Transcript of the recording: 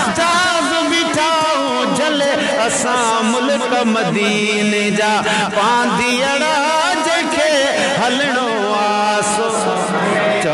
हजाज बिठाओ जले असां मुल्क मदीने जा पांदियड़ा